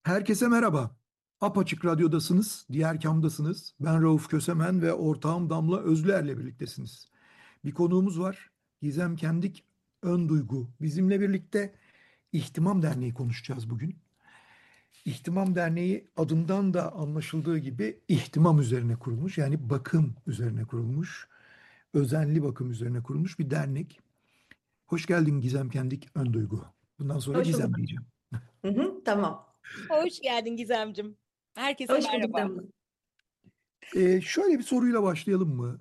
Herkese merhaba. Apaçık Radyo'dasınız, diğer kamdasınız. Ben Rauf Kösemen ve ortağım Damla Özler'le birliktesiniz. Bir konuğumuz var. Gizem Kendik Ön Duygu. Bizimle birlikte İhtimam Derneği konuşacağız bugün. İhtimam Derneği adından da anlaşıldığı gibi ihtimam üzerine kurulmuş. Yani bakım üzerine kurulmuş. Özenli bakım üzerine kurulmuş bir dernek. Hoş geldin Gizem Kendik Ön Duygu. Bundan sonra Hoş Gizem bulduk. diyeceğim. Hı hı, tamam. Hoş geldin Gizemcim. Herkese Hoş bulduk merhaba. Damla. Şöyle bir soruyla başlayalım mı?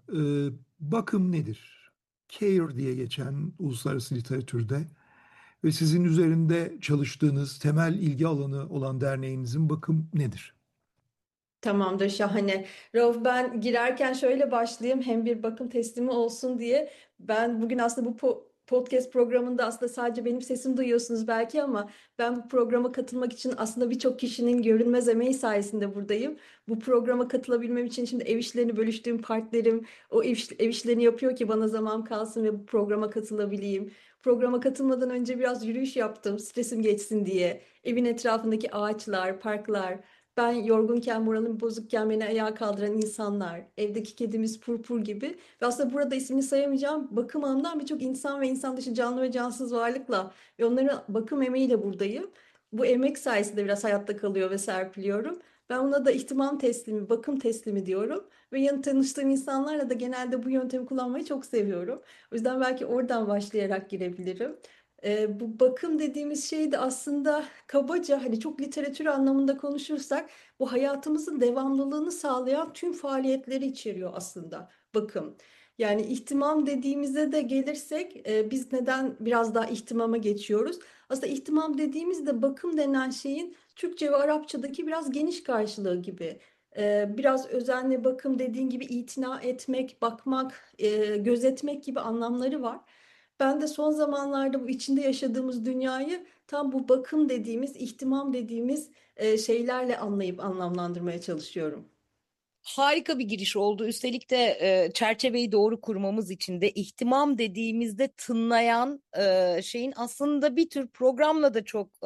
Bakım nedir? Care diye geçen uluslararası literatürde ve sizin üzerinde çalıştığınız temel ilgi alanı olan derneğinizin bakım nedir? Tamamdır, şahane. Rauf, ben girerken şöyle başlayayım. Hem bir bakım teslimi olsun diye. Ben bugün aslında bu podcast programında aslında sadece benim sesimi duyuyorsunuz belki ama ben bu programa katılmak için aslında birçok kişinin görünmez emeği sayesinde buradayım. Bu programa katılabilmem için şimdi ev işlerini bölüştüğüm partnerim ev işlerini yapıyor ki bana zaman kalsın ve bu programa katılabileyim. Programa katılmadan önce biraz yürüyüş yaptım, stresim geçsin diye. Evin etrafındaki ağaçlar, parklar. Ben yorgunken, moralim bozukken beni ayağa kaldıran insanlar, evdeki kedimiz Purpur gibi. Ve aslında burada ismini sayamayacağım bakım alanından birçok insan ve insan dışı canlı ve cansız varlıkla ve onların bakım emeğiyle buradayım. Bu emek sayesinde biraz hayatta kalıyor ve serpiliyorum. Ben ona da ihtimam teslimi, bakım teslimi diyorum. Ve yanı tanıştığım insanlarla da genelde bu yöntemi kullanmayı çok seviyorum. O yüzden belki oradan başlayarak girebilirim. Bu bakım dediğimiz şey de aslında kabaca hani çok literatür anlamında konuşursak bu hayatımızın devamlılığını sağlayan tüm faaliyetleri içeriyor aslında bakım. Yani ihtimam dediğimize de gelirsek biz neden biraz daha ihtimama geçiyoruz? Aslında ihtimam dediğimizde bakım denen şeyin Türkçe ve Arapçadaki biraz geniş karşılığı gibi. Biraz özenli bakım dediğin gibi itina etmek, bakmak, gözetmek gibi anlamları var. Ben de son zamanlarda bu içinde yaşadığımız dünyayı tam bu bakım dediğimiz, ihtimam dediğimiz şeylerle anlayıp anlamlandırmaya çalışıyorum. Harika bir giriş oldu. Üstelik de çerçeveyi doğru kurmamız için de ihtimam dediğimizde tınlayan şeyin aslında bir tür programla da çok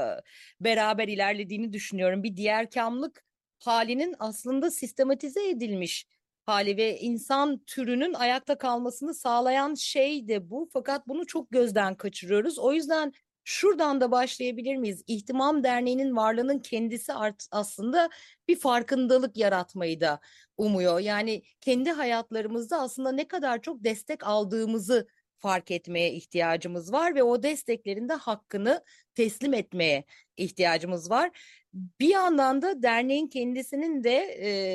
beraber ilerlediğini düşünüyorum. Bir diğerkamlık halinin aslında sistematize edilmiş hali ve insan türünün ayakta kalmasını sağlayan şey de bu. Fakat bunu çok gözden kaçırıyoruz. O yüzden şuradan da başlayabilir miyiz? İhtimam Derneği'nin varlığının kendisi aslında bir farkındalık yaratmayı da umuyor. Yani kendi hayatlarımızda aslında ne kadar çok destek aldığımızı fark etmeye ihtiyacımız var ve o desteklerin de hakkını teslim etmeye ihtiyacımız var. Bir yandan da derneğin kendisinin de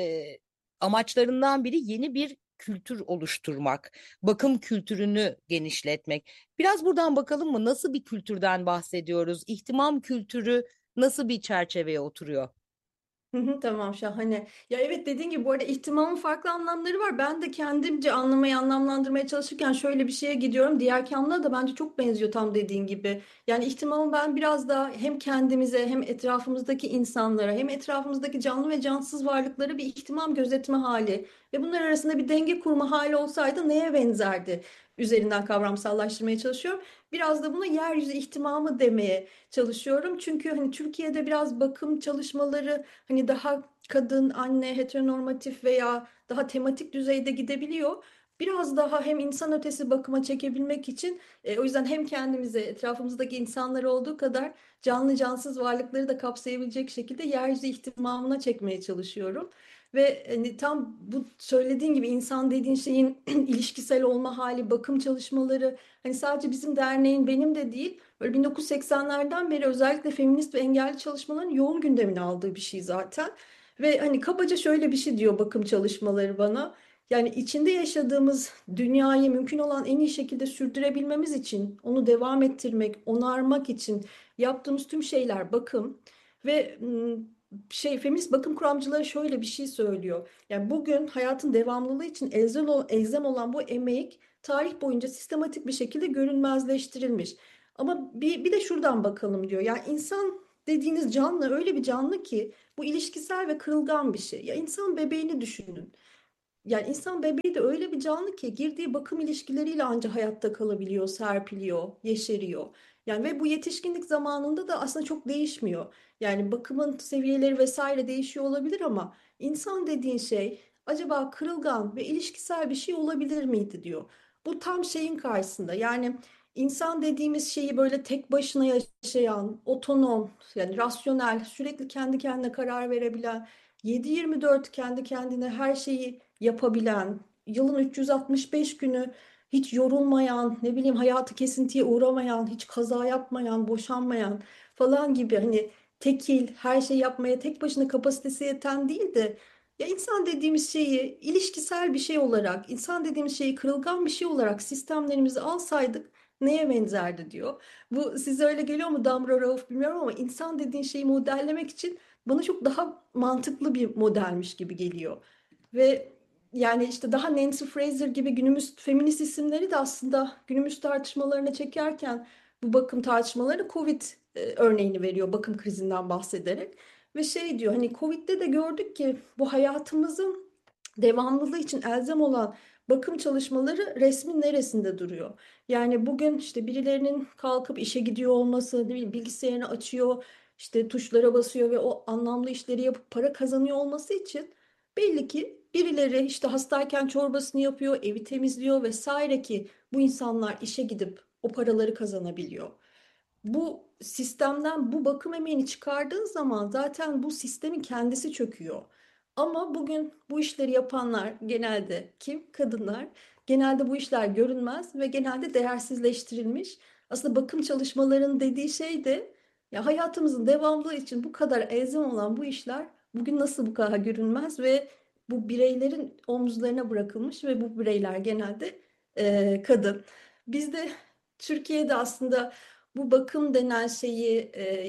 amaçlarından biri yeni bir kültür oluşturmak, bakım kültürünü genişletmek. Biraz buradan bakalım mı? Nasıl bir kültürden bahsediyoruz? İhtimam kültürü nasıl bir çerçeveye oturuyor? Hı hı, tamam, şahane. Ya evet, dediğin gibi bu arada ihtimamın farklı anlamları var. Ben de kendimce anlamayı anlamlandırmaya çalışırken şöyle bir şeye gidiyorum. Diğer kamla da bence çok benziyor tam dediğin gibi. Yani ihtimamı ben biraz daha hem kendimize hem etrafımızdaki insanlara hem etrafımızdaki canlı ve cansız varlıklara bir ihtimam gözetme hali ve bunlar arasında bir denge kurma hali olsaydı neye benzerdi? Üzerinden kavramsallaştırmaya çalışıyorum. Biraz da buna yeryüzü ihtimamı demeye çalışıyorum. Çünkü hani Türkiye'de biraz bakım çalışmaları hani daha kadın, anne, heteronormatif veya daha tematik düzeyde gidebiliyor. Biraz daha hem insan ötesi bakıma çekebilmek için o yüzden hem kendimize, etrafımızdaki insanlar olduğu kadar canlı cansız varlıkları da kapsayabilecek şekilde yeryüzü ihtimamına çekmeye çalışıyorum. Ve hani tam bu söylediğin gibi insan dediğin şeyin ilişkisel olma hali, bakım çalışmaları hani sadece bizim derneğin benim de değil, böyle 1980'lerden beri özellikle feminist ve engelli çalışmaların yoğun gündemine aldığı bir şey zaten. Ve hani kabaca şöyle bir şey diyor bakım çalışmaları bana. Yani içinde yaşadığımız dünyayı mümkün olan en iyi şekilde sürdürebilmemiz için, onu devam ettirmek, onarmak için yaptığımız tüm şeyler bakım. Ve feminist bakım kuramcıları şöyle bir şey söylüyor. Yani bugün hayatın devamlılığı için elzem olan bu emek tarih boyunca sistematik bir şekilde görünmezleştirilmiş. Ama bir de şuradan bakalım diyor. Yani insan dediğiniz canlı öyle bir canlı ki bu ilişkisel ve kırılgan bir şey. Ya insan bebeğini düşünün. Yani insan bebeği de öyle bir canlı ki girdiği bakım ilişkileriyle ancak hayatta kalabiliyor, serpiliyor, yeşeriyor. Yani ve bu yetişkinlik zamanında da aslında çok değişmiyor. Yani bakımın seviyeleri vesaire değişiyor olabilir ama insan dediğin şey acaba kırılgan ve ilişkisel bir şey olabilir miydi diyor. Bu tam şeyin karşısında. Yani insan dediğimiz şeyi böyle tek başına yaşayan, otonom, yani rasyonel, sürekli kendi kendine karar verebilen, 7/24 kendi kendine her şeyi yapabilen, yılın 365 günü hiç yorulmayan, ne bileyim hayatı kesintiye uğramayan, hiç kaza yapmayan, boşanmayan falan gibi hani tekil, her şeyi yapmaya tek başına kapasitesi yeten değil de ya insan dediğimiz şeyi ilişkisel bir şey olarak, insan dediğimiz şeyi kırılgan bir şey olarak sistemlerimize alsaydık neye benzerdi diyor. Bu size öyle geliyor mu Damra Rauf bilmiyorum ama insan dediğin şeyi modellemek için bana çok daha mantıklı bir modelmiş gibi geliyor. Ve yani işte daha Nancy Fraser gibi günümüz feminist isimleri de aslında günümüz tartışmalarına çekerken bu bakım tartışmaları Covid örneğini veriyor bakım krizinden bahsederek. Ve şey diyor hani Covid'de de gördük ki bu hayatımızın devamlılığı için elzem olan bakım çalışmaları resmin neresinde duruyor? Yani bugün işte birilerinin kalkıp işe gidiyor olması, ne bileyim bilgisayarını açıyor, işte tuşlara basıyor ve o anlamlı işleri yapıp para kazanıyor olması için belli ki birileri işte hastayken çorbasını yapıyor, evi temizliyor vesaire ki bu insanlar işe gidip o paraları kazanabiliyor. Bu sistemden bu bakım emeğini çıkardığın zaman zaten bu sistemin kendisi çöküyor. Ama bugün bu işleri yapanlar genelde kim? Kadınlar. Genelde bu işler görünmez ve genelde değersizleştirilmiş. Aslında bakım çalışmalarının dediği şey de ya hayatımızın devamlılığı için bu kadar elzem olan bu işler bugün nasıl bu kadar görünmez ve bu bireylerin omuzlarına bırakılmış ve bu bireyler genelde kadın. Biz de Türkiye'de aslında bu bakım denen şeyi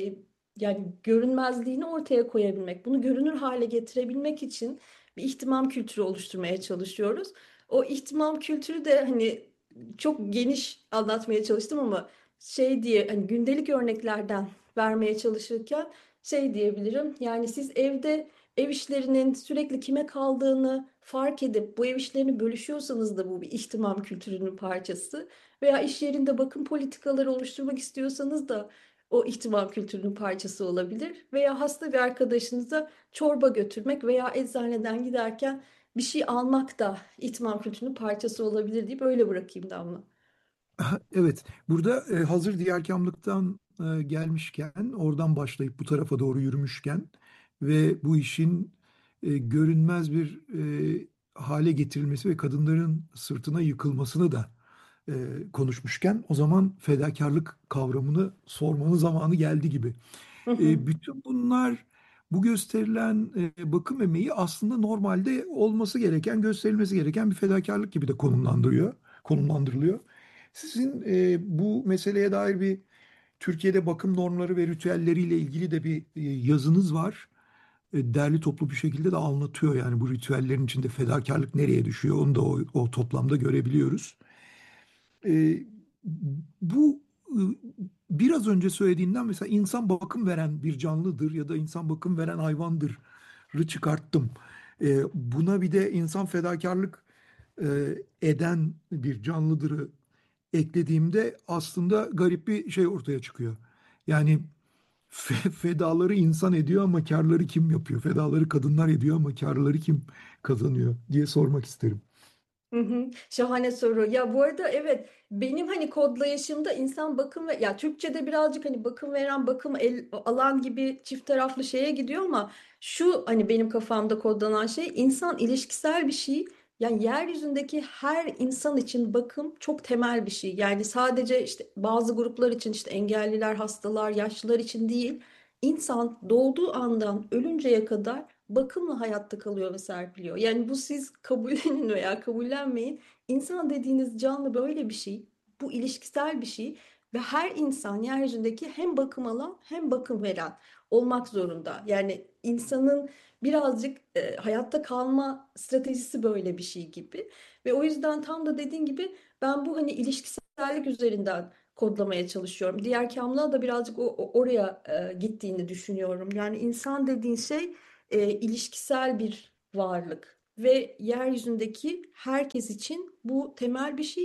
yani görünmezliğini ortaya koyabilmek, bunu görünür hale getirebilmek için bir ihtimam kültürü oluşturmaya çalışıyoruz. O ihtimam kültürü de hani çok geniş anlatmaya çalıştım ama şey diye hani gündelik örneklerden vermeye çalışırken şey diyebilirim. Yani siz evde ev işlerinin sürekli kime kaldığını fark edip bu ev işlerini bölüşüyorsanız da bu bir ihtimam kültürünün parçası. Veya iş yerinde bakım politikaları oluşturmak istiyorsanız da o ihtimam kültürünün parçası olabilir. Veya hasta bir arkadaşınıza çorba götürmek veya eczaneden giderken bir şey almak da ihtimam kültürünün parçası olabilir deyip öyle bırakayım Damla. Evet, burada hazır diğerkamlıktan gelmişken, oradan başlayıp bu tarafa doğru yürümüşken ve bu işin görünmez bir hale getirilmesi ve kadınların sırtına yıkılmasını da konuşmuşken, o zaman fedakarlık kavramını sormanın zamanı geldi gibi. Hı hı, Bütün bunlar, bu gösterilen bakım emeği aslında normalde olması gereken, gösterilmesi gereken bir fedakarlık gibi de konumlandırılıyor. Sizin bu meseleye dair bir Türkiye'de bakım normları ve ritüelleriyle ilgili de bir yazınız var. Derli toplu bir şekilde de anlatıyor yani bu ritüellerin içinde fedakarlık nereye düşüyor onu da o toplamda görebiliyoruz. E, bu biraz önce söylediğinden mesela insan bakım veren bir canlıdır ya da insan bakım veren hayvandır çıkarttım. Buna bir de insan fedakarlık eden bir canlıdırı eklediğimde aslında garip bir şey ortaya çıkıyor. Yani fedaları insan ediyor ama karları kim yapıyor? Fedaları kadınlar ediyor ama karları kim kazanıyor diye sormak isterim. hı hı. Şahane soru. Ya bu arada evet benim hani kodlayışımda insan bakım ve ya Türkçe'de birazcık hani bakım veren bakım alan gibi çift taraflı şeye gidiyor ama şu hani benim kafamda kodlanan şey insan ilişkisel bir şey. Yani yeryüzündeki her insan için bakım çok temel bir şey. Yani sadece işte bazı gruplar için işte engelliler, hastalar, yaşlılar için değil. İnsan doğduğu andan ölünceye kadar bakımla hayatta kalıyor ve serpiliyor. Yani bu siz kabullenin veya kabullenmeyin. İnsan dediğiniz canlı böyle bir şey. Bu ilişkisel bir şey ve her insan yeryüzündeki hem bakım alan hem bakım veren olmak zorunda. Yani insanın birazcık hayatta kalma stratejisi böyle bir şey gibi. Ve o yüzden tam da dediğin gibi ben bu hani ilişkisellik üzerinden kodlamaya çalışıyorum. Diğer kamlığa da birazcık oraya gittiğini düşünüyorum. Yani insan dediğin şey ilişkisel bir varlık ve yeryüzündeki herkes için bu temel bir şey.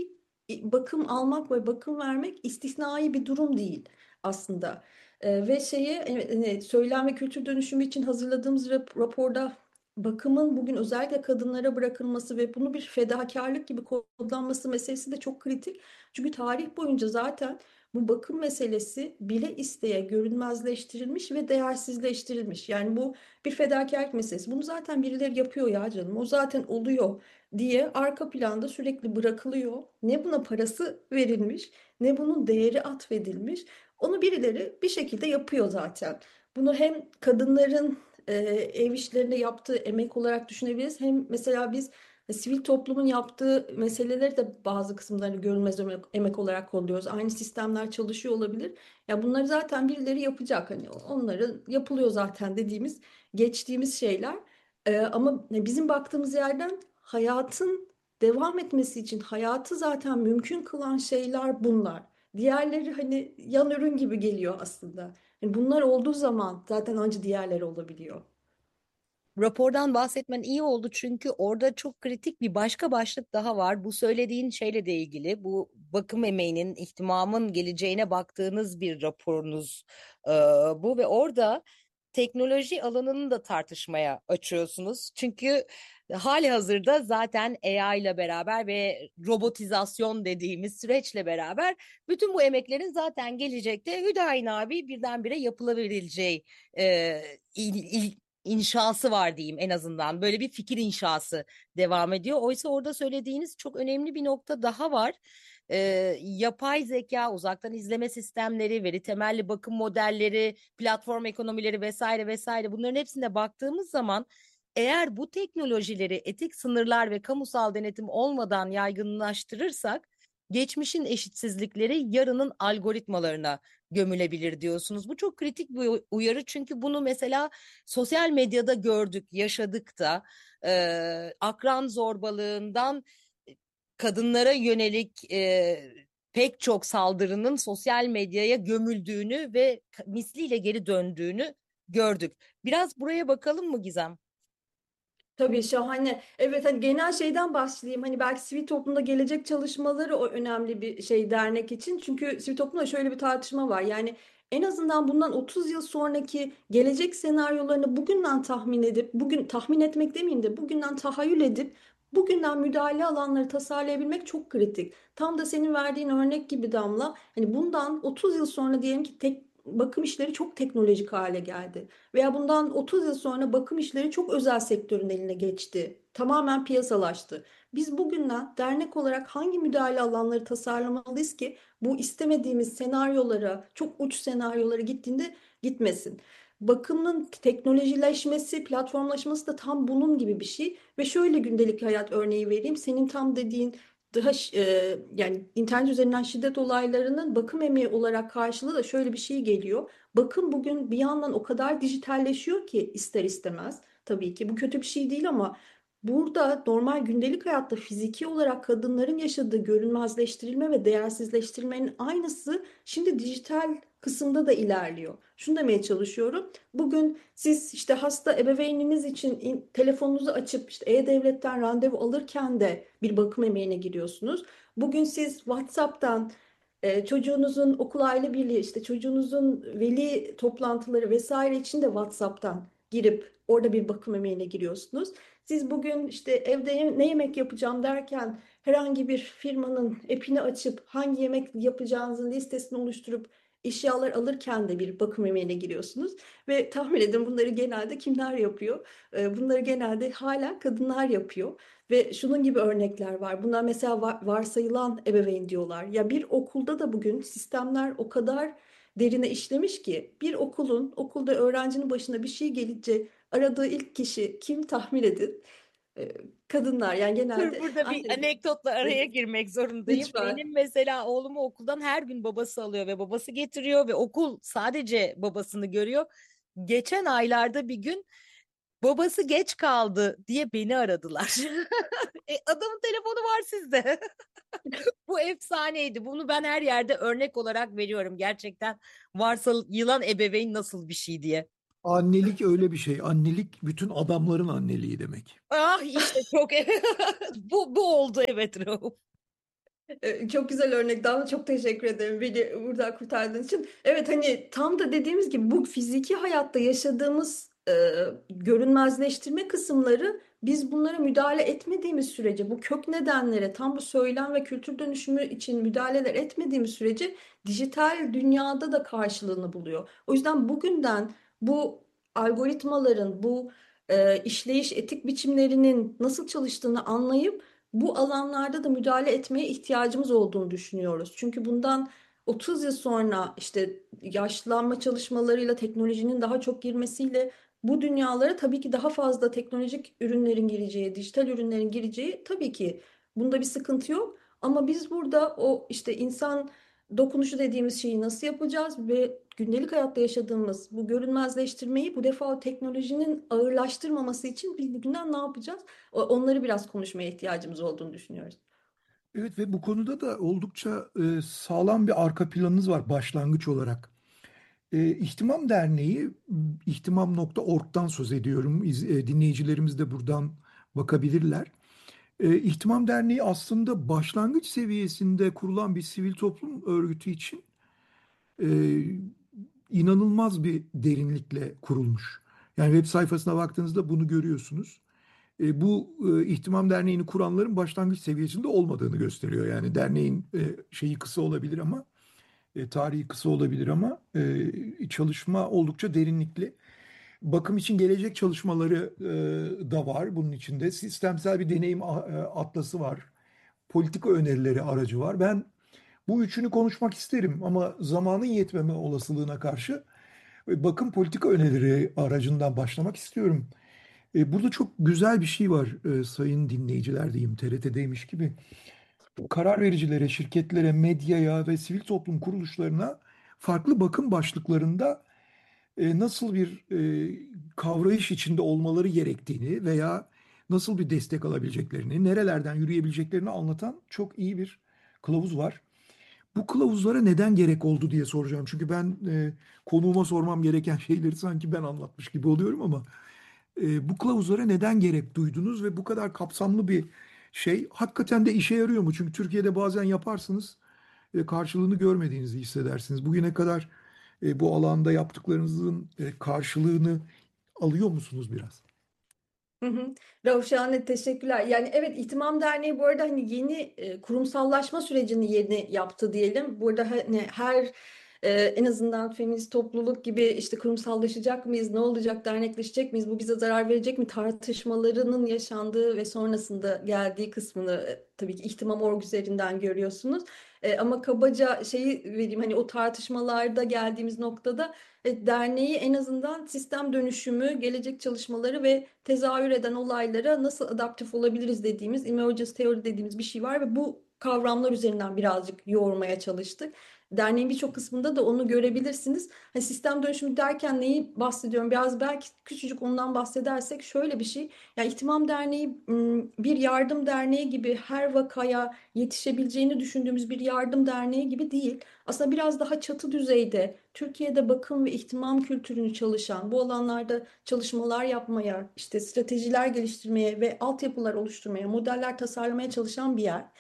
bakım almak ve bakım vermek istisnai bir durum değil aslında. Ve söylem ve kültür dönüşümü için hazırladığımız raporda bakımın bugün özellikle kadınlara bırakılması ve bunu bir fedakarlık gibi kodlanması meselesi de çok kritik. Çünkü tarih boyunca zaten bu bakım meselesi bile isteye görünmezleştirilmiş ve değersizleştirilmiş. Yani bu bir fedakarlık meselesi. Bunu zaten birileri yapıyor ya canım. O zaten oluyor diye arka planda sürekli bırakılıyor. Ne buna parası verilmiş, ne bunun değeri atfedilmiş. Onu birileri bir şekilde yapıyor zaten. Bunu hem kadınların ev işlerinde yaptığı emek olarak düşünebiliriz. Hem mesela biz sivil toplumun yaptığı meseleleri de bazı kısımlarını görünmez emek olarak kodluyoruz. Aynı sistemler çalışıyor olabilir. Ya bunları zaten birileri yapacak. Hani onların yapılıyor zaten dediğimiz, geçtiğimiz şeyler. Ama bizim baktığımız yerden hayatın devam etmesi için hayatı zaten mümkün kılan şeyler bunlar. Diğerleri hani yan ürün gibi geliyor aslında. Yani bunlar olduğu zaman zaten ancak diğerleri olabiliyor. Rapordan bahsetmen iyi oldu çünkü orada çok kritik bir başka başlık daha var. Bu söylediğin şeyle de ilgili. Bu bakım emeğinin, ihtimamın geleceğine baktığınız bir raporunuz e, bu ve orada teknoloji alanını da tartışmaya açıyorsunuz. Çünkü hali hazırda zaten AI ile beraber ve robotizasyon dediğimiz süreçle beraber bütün bu emeklerin zaten gelecekte Hüdayin abi birdenbire yapılabileceği e, inşası var diyeyim en azından. Böyle bir fikir inşası devam ediyor. Oysa orada söylediğiniz çok önemli bir nokta daha var. Yapay zeka, uzaktan izleme sistemleri, veri temelli bakım modelleri, platform ekonomileri vesaire vesaire bunların hepsine baktığımız zaman eğer bu teknolojileri etik sınırlar ve kamusal denetim olmadan yaygınlaştırırsak geçmişin eşitsizlikleri yarının algoritmalarına gömülebilir diyorsunuz. Bu çok kritik bir uyarı çünkü bunu mesela sosyal medyada gördük, yaşadık da akran zorbalığından kadınlara yönelik pek çok saldırının sosyal medyaya gömüldüğünü ve misliyle geri döndüğünü gördük. Biraz buraya bakalım mı Gizem? Tabii şahane. Evet hani genel şeyden başlayayım. Hani belki sivil toplumda gelecek çalışmaları o önemli bir şey dernek için. Çünkü sivil toplumda şöyle bir tartışma var. Yani en azından bundan 30 yıl sonraki gelecek senaryolarını bugünden tahmin edip, bugün tahmin etmek demeyeyim de bugünden tahayyül edip bugünden müdahale alanları tasarlayabilmek çok kritik. Tam da senin verdiğin örnek gibi Damla. Hani bundan 30 yıl sonra diyelim ki bakım işleri çok teknolojik hale geldi. Veya bundan 30 yıl sonra bakım işleri çok özel sektörün eline geçti. Tamamen piyasalaştı. Biz bugünden dernek olarak hangi müdahale alanları tasarlamalıyız ki bu istemediğimiz senaryolara, çok uç senaryolara gittiğinde gitmesin. Bakımın teknolojileşmesi, platformlaşması da tam bunun gibi bir şey. Ve şöyle gündelik hayat örneği vereyim. Senin tam dediğin yani internet üzerinden şiddet olaylarının bakım emeği olarak karşılığı da şöyle bir şey geliyor. Bakım bugün bir yandan o kadar dijitalleşiyor ki ister istemez. Tabii ki bu kötü bir şey değil ama burada normal gündelik hayatta fiziki olarak kadınların yaşadığı görünmezleştirilme ve değersizleştirilmenin aynısı şimdi dijital kısımda da ilerliyor. Şunu demeye çalışıyorum. Bugün siz işte hasta ebeveyniniz için telefonunuzu açıp işte E-Devlet'ten randevu alırken de bir bakım emeğine giriyorsunuz. Bugün siz WhatsApp'tan çocuğunuzun okul aile birliği işte çocuğunuzun veli toplantıları vesaire için de WhatsApp'tan girip orada bir bakım emeğine giriyorsunuz. Siz bugün işte evde ne yemek yapacağım derken herhangi bir firmanın app'ini açıp hangi yemek yapacağınızın listesini oluşturup eşyalar alırken de bir bakım emeğine giriyorsunuz. Ve tahmin edin bunları genelde kimler yapıyor? Bunları genelde hala kadınlar yapıyor. Ve şunun gibi örnekler var. Bunlar mesela varsayılan ebeveyn diyorlar. Ya bir okulda da bugün sistemler o kadar derine işlemiş ki bir okulda öğrencinin başına bir şey gelince aradığı ilk kişi kim tahmin edin? Ee, Kadınlar yani Dur genelde burada bir anne. anekdotla araya girmek zorundayım. Lütfen. Benim mesela oğlumu okuldan her gün babası alıyor ve babası getiriyor ve okul sadece babasını görüyor. Geçen aylarda bir gün babası geç kaldı diye beni aradılar. Adamın telefonu var sizde. Bu efsaneydi. Bunu ben her yerde örnek olarak veriyorum. Gerçekten varsa yılan ebeveyn nasıl bir şey diye. Annelik öyle bir şey. Annelik bütün adamların anneliği demek. Ah işte çok bu oldu evet Rauf. Çok güzel örnek. Daha çok teşekkür ederim beni buradan kurtardığın için. Evet, hani tam da dediğimiz gibi bu fiziki hayatta yaşadığımız görünmezleştirme kısımları, biz bunlara müdahale etmediğimiz sürece, bu kök nedenlere, tam bu söylem ve kültür dönüşümü için müdahaleler etmediğimiz sürece dijital dünyada da karşılığını buluyor. O yüzden bugünden bu algoritmaların, bu işleyiş etik biçimlerinin nasıl çalıştığını anlayıp bu alanlarda da müdahale etmeye ihtiyacımız olduğunu düşünüyoruz. Çünkü bundan 30 yıl sonra işte yaşlanma çalışmalarıyla, teknolojinin daha çok girmesiyle bu dünyalara tabii ki daha fazla teknolojik ürünlerin gireceği, dijital ürünlerin gireceği, tabii ki bunda bir sıkıntı yok. Ama biz burada o işte insan dokunuşu dediğimiz şeyi nasıl yapacağız ve gündelik hayatta yaşadığımız bu görünmezleştirmeyi bu defa teknolojinin ağırlaştırmaması için biz bugünden ne yapacağız? Onları biraz konuşmaya ihtiyacımız olduğunu düşünüyoruz. Evet ve bu konuda da oldukça sağlam bir arka planınız var başlangıç olarak. İhtimam Derneği, ihtimam.org'dan söz ediyorum. Dinleyicilerimiz de buradan bakabilirler. İhtimam Derneği aslında başlangıç seviyesinde kurulan bir sivil toplum örgütü için e, inanılmaz bir derinlikle kurulmuş. Yani web sayfasına baktığınızda bunu görüyorsunuz. Bu İhtimam Derneği'ni kuranların başlangıç seviyesinde olmadığını gösteriyor. Yani derneğin şeyi kısa olabilir ama tarihi kısa olabilir ama çalışma oldukça derinlikli. Bakım için gelecek çalışmaları da var bunun içinde. Sistemsel bir deneyim atlası var. Politika önerileri aracı var. Ben bu üçünü konuşmak isterim ama zamanın yetmeme olasılığına karşı bakım politika önerileri aracından başlamak istiyorum. Burada çok güzel bir şey var sayın dinleyiciler diyeyim TRT'deymiş gibi. Karar vericilere, şirketlere, medyaya ve sivil toplum kuruluşlarına farklı bakım başlıklarında nasıl bir kavrayış içinde olmaları gerektiğini veya nasıl bir destek alabileceklerini, nerelerden yürüyebileceklerini anlatan çok iyi bir kılavuz var. Bu kılavuzlara neden gerek oldu diye soracağım. Çünkü ben konuğuma sormam gereken şeyleri sanki ben anlatmış gibi oluyorum ama bu kılavuzlara neden gerek duydunuz ve bu kadar kapsamlı bir şey hakikaten de işe yarıyor mu? Çünkü Türkiye'de bazen yaparsınız karşılığını görmediğinizi hissedersiniz. Bugüne kadar bu alanda yaptıklarınızın karşılığını alıyor musunuz biraz? Hı hı. Rauf, şahane, teşekkürler. Yani evet, İhtimam Derneği bu arada hani yeni kurumsallaşma sürecini yeni yaptı diyelim. Burada hani her en azından feminist topluluk gibi işte kurumsallaşacak mıyız, ne olacak, dernekleşecek miyiz, bu bize zarar verecek mi tartışmalarının yaşandığı ve sonrasında geldiği kısmını tabii ki İhtimam.org üzerinden görüyorsunuz. Ama kabaca şeyi vereyim, hani o tartışmalarda geldiğimiz noktada derneği en azından sistem dönüşümü, gelecek çalışmaları ve tezahür eden olaylara nasıl adaptif olabiliriz dediğimiz emergence teori dediğimiz bir şey var ve bu kavramlar üzerinden birazcık yoğurmaya çalıştık. Derneğin birçok kısmında da onu görebilirsiniz. Hani sistem dönüşümü derken neyi bahsediyorum? Biraz belki küçücük ondan bahsedersek şöyle bir şey. Yani İhtimam Derneği bir yardım derneği gibi her vakaya yetişebileceğini düşündüğümüz bir yardım derneği gibi değil. Aslında biraz daha çatı düzeyde Türkiye'de bakım ve ihtimam kültürünü çalışan, bu alanlarda çalışmalar yapmaya, işte stratejiler geliştirmeye ve altyapılar oluşturmaya, modeller tasarlamaya çalışan bir yer.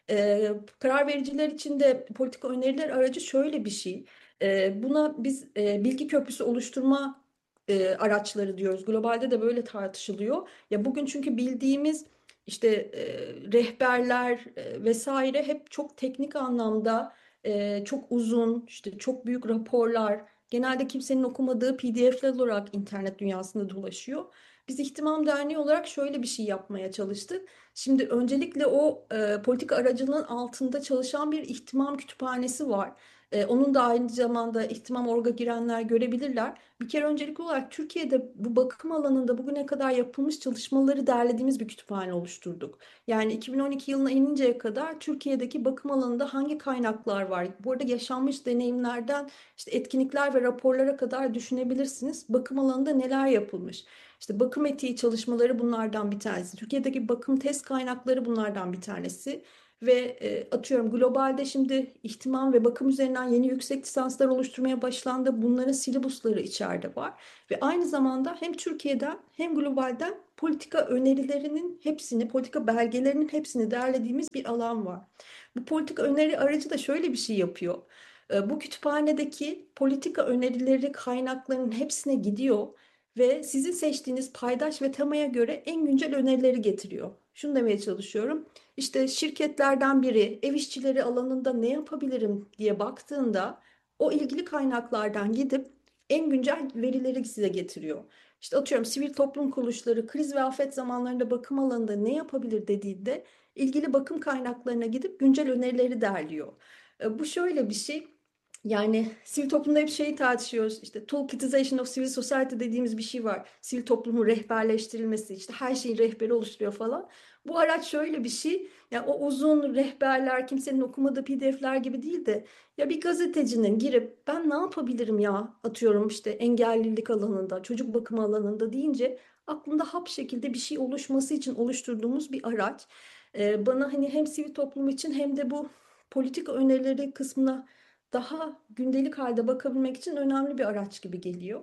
Karar vericiler için de politika öneriler aracı şöyle bir şey. Buna biz bilgi köprüsü oluşturma araçları diyoruz. Globalde de böyle tartışılıyor. Ya bugün çünkü bildiğimiz işte rehberler vesaire hep çok teknik anlamda çok uzun, işte çok büyük raporlar, genelde kimsenin okumadığı PDF'ler olarak internet dünyasında dolaşıyor. Biz İhtimam Derneği olarak şöyle bir şey yapmaya çalıştık. Şimdi öncelikle o politika aracılığının altında çalışan bir ihtimam kütüphanesi var. Onun da aynı zamanda ihtimam.org'a girenler görebilirler. Bir kere öncelikli olarak Türkiye'de bu bakım alanında bugüne kadar yapılmış çalışmaları derlediğimiz bir kütüphane oluşturduk. Yani 2012 yılına ininceye kadar Türkiye'deki bakım alanında hangi kaynaklar var? Bu arada yaşanmış deneyimlerden işte etkinlikler ve raporlara kadar düşünebilirsiniz. Bakım alanında neler yapılmış? İşte bakım etiği çalışmaları bunlardan bir tanesi. Türkiye'deki bakım test kaynakları bunlardan bir tanesi. Ve atıyorum globalde şimdi ihtimam ve bakım üzerinden yeni yüksek lisanslar oluşturmaya başlandı. Bunların silibusları içeride var. Ve aynı zamanda hem Türkiye'den hem globalden politika önerilerinin hepsini, politika belgelerinin hepsini derlediğimiz bir alan var. Bu politika öneri aracı da şöyle bir şey yapıyor. Bu kütüphanedeki politika önerileri kaynaklarının hepsine gidiyor ve sizin seçtiğiniz paydaş ve temaya göre en güncel önerileri getiriyor. Şunu demeye çalışıyorum. İşte şirketlerden biri ev işçileri alanında ne yapabilirim diye baktığında o ilgili kaynaklardan gidip en güncel verileri size getiriyor. İşte atıyorum sivil toplum kuruluşları kriz ve afet zamanlarında bakım alanında ne yapabilir dediğinde ilgili bakım kaynaklarına gidip güncel önerileri derliyor. Bu şöyle bir şey. Yani sivil toplumda hep şeyi tartışıyoruz. İşte toolkitization of civil society dediğimiz bir şey var. Sivil toplumun rehberleştirilmesi, işte her şeyin rehberi oluşturuyor falan. Bu araç şöyle bir şey. Yani o uzun rehberler, kimsenin okumadığı PDF'ler gibi değil de ya bir gazetecinin girip ben ne yapabilirim ya atıyorum işte engellilik alanında, çocuk bakımı alanında deyince aklında hap şekilde bir şey oluşması için oluşturduğumuz bir araç. Bana hani hem sivil toplum için hem de bu politika önerileri kısmına daha gündelik halde bakabilmek için önemli bir araç gibi geliyor.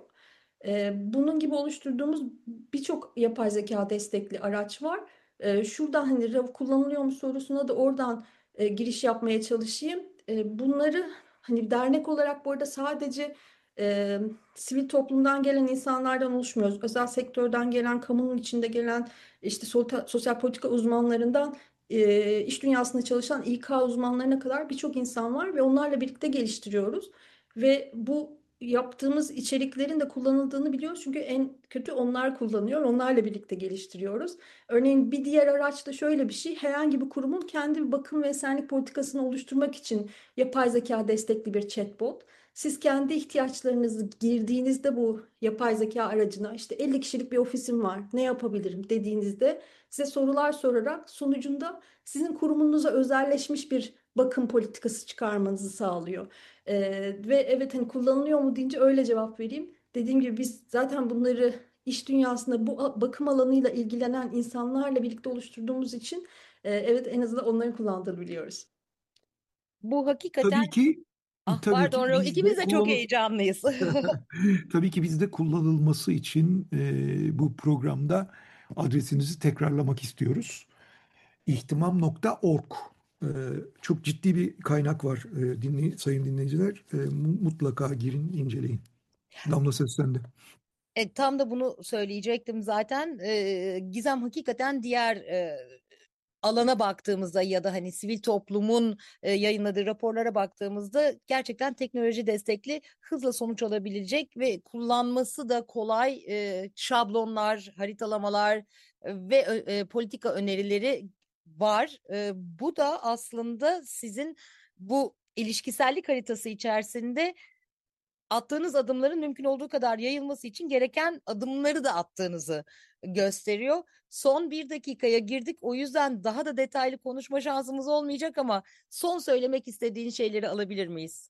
Bunun gibi oluşturduğumuz birçok yapay zeka destekli araç var. Şuradan hani RAW kullanılıyor mu sorusuna da oradan giriş yapmaya çalışayım. Bunları hani dernek olarak bu arada sadece e, sivil toplumdan gelen insanlardan oluşmuyoruz. Özel sektörden gelen, kamunun içinde gelen işte sosyal politika uzmanlarından iş dünyasında çalışan İK uzmanlarına kadar birçok insan var ve onlarla birlikte geliştiriyoruz. Ve bu yaptığımız içeriklerin de kullanıldığını biliyoruz. Çünkü en kötü onlar kullanıyor. Onlarla birlikte geliştiriyoruz. Örneğin bir diğer araç da şöyle bir şey. Herhangi bir kurumun kendi bakım ve esenlik politikasını oluşturmak için yapay zeka destekli bir chatbot. Siz kendi ihtiyaçlarınızı girdiğinizde bu yapay zeka aracına işte 50 kişilik bir ofisim var, ne yapabilirim dediğinizde size sorular sorarak sonucunda sizin kurumunuza özelleşmiş bir bakım politikası çıkarmanızı sağlıyor. Ve evet hani kullanılıyor mu deyince öyle cevap vereyim. Dediğim gibi biz zaten bunları iş dünyasında bu bakım alanıyla ilgilenen insanlarla birlikte oluşturduğumuz için evet en azından onların kullandığını biliyoruz. Bu hakikaten Tabii ki tabii ki pardon, biz ikimiz de de çok heyecanlıyız. tabii ki bizde kullanılması için bu programda adresinizi tekrarlamak istiyoruz. İhtimam.org. E, Çok ciddi bir kaynak var, sayın dinleyiciler. Mutlaka girin, inceleyin. Damla seslendi. Tam da bunu söyleyecektim zaten. Gizem, hakikaten diğer alana baktığımızda ya da hani sivil toplumun yayınladığı raporlara baktığımızda gerçekten teknoloji destekli, hızla sonuç alabilecek ve kullanması da kolay şablonlar, haritalamalar ve politika önerileri var. Bu da aslında sizin bu ilişkisellik haritası içerisinde attığınız adımların mümkün olduğu kadar yayılması için gereken adımları da attığınızı gösteriyor. Son bir dakikaya girdik. O yüzden daha da detaylı konuşma şansımız olmayacak ama son söylemek istediğin şeyleri alabilir miyiz?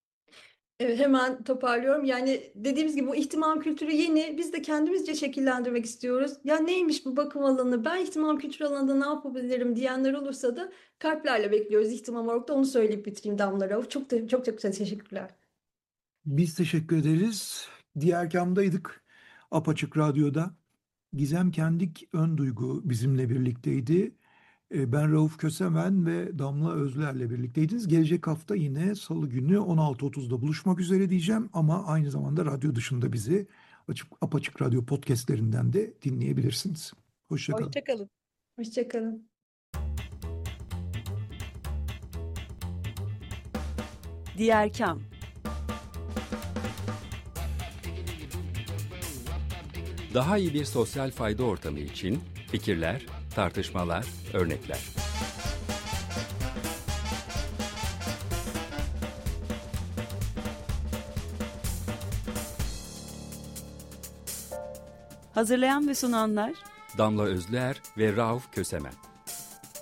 Evet, hemen toparlıyorum. Yani dediğimiz gibi bu ihtimam kültürü yeni. Biz de kendimizce şekillendirmek istiyoruz. Ya neymiş bu bakım alanı? Ben ihtimam kültürü alanında ne yapabilirim diyenler olursa da kalplerle bekliyoruz ihtimam olarak da onu söyleyip bitireyim Damla Rauf. Çok teşekkürler. Biz teşekkür ederiz. Diğer kamdaydık. Apaçık Radyo'da. Gizem Kendik Ön Duygu bizimle birlikteydi. Ben Rauf Kösemen ve Damla Özler'le birlikteydiniz. Gelecek hafta yine Salı günü 16.30'da buluşmak üzere diyeceğim. Ama aynı zamanda radyo dışında bizi Apaçık Radyo podcastlerinden de dinleyebilirsiniz. Hoşça kalın. Hoşça kalın. Hoşçakalın. Diğer Kam. Daha iyi bir sosyal fayda ortamı için fikirler, tartışmalar, örnekler. Hazırlayan ve sunanlar Damla Özler ve Rauf Kösemen.